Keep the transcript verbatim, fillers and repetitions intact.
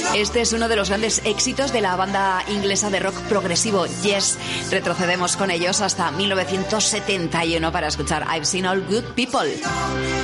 Este es uno de los grandes éxitos de la banda inglesa de rock progresivo Yes. Retrocedemos con ellos hasta mil novecientos setenta y uno para escuchar I've Seen All Good People.